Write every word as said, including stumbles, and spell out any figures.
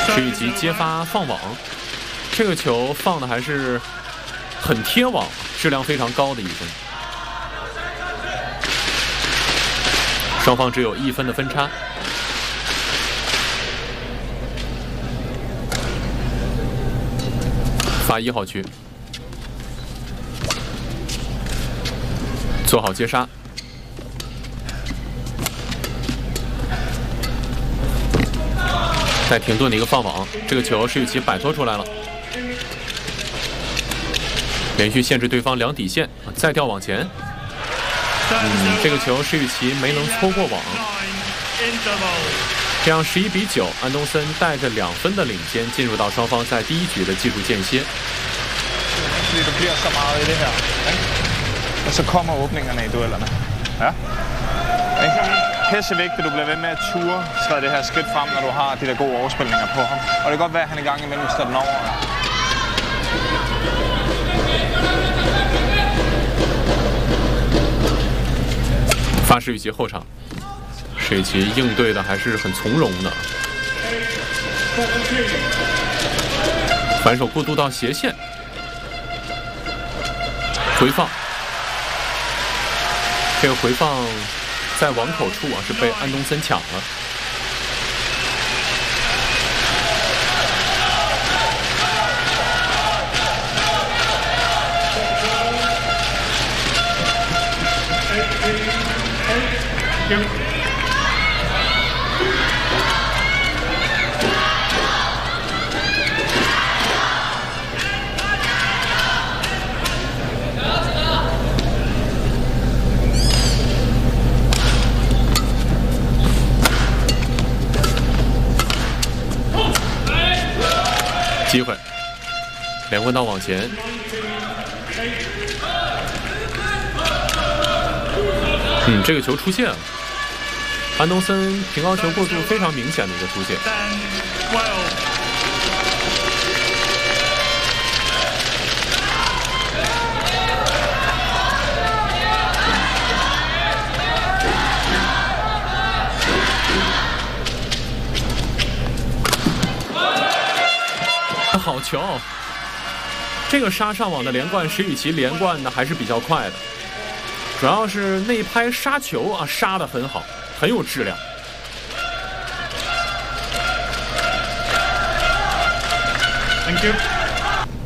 石宇奇接发放网，这个球放的还是很贴网，质量非常高的一分。双方只有一分的分差。发一号区，做好接杀。 再停顿的一个放网，这个球石宇奇摆脱出来了，连续限制对方两底线，再调往前。嗯，这个球石宇奇没能搓过网，这样十一比九，安东森带着两分的领先，进入到双方在第一局的技术间歇。 Pissevigtigt, du bliver ved med at ture træde det her skridt frem, når du har de der gode overspilninger på ham. Og det kan godt være, at han i gang imellem står den over. 发石宇奇后场，石宇奇应对的还是很从容的，反手过渡到斜线，回放，这个回放。 在网口处啊，是被安东森抢了。机会，连棍道往前，嗯，这个球出现了，安东森平高球过渡非常明显的一个出现。好球！这个杀上网的连贯，石宇奇连贯的还是比较快的，主要是那一拍杀球啊，杀得很好，很有质量。Thank you.